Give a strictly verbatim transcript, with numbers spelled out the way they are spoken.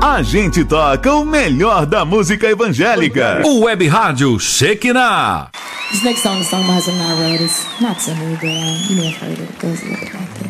A gente toca o melhor da música evangélica. O Web Rádio Shekinah. This next song is sung by someone I wrote. It's not similar, but um, you may have heard it. It goes a little bit like this.